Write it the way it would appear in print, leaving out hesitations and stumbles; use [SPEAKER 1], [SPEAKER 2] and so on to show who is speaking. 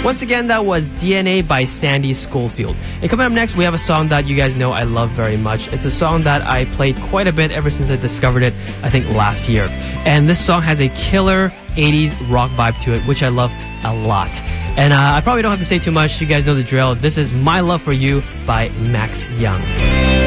[SPEAKER 1] Once again, that was DNA by Sandy Schofield. And coming up next, we have a song that you guys know I love very much. It's a song that I played quite a bit ever since I discovered it, I think last year. And this song has a killer 80s rock vibe to it, which I love a lot. And I probably don't have to say too much. You guys know the drill. This is My Love for You by Max Young.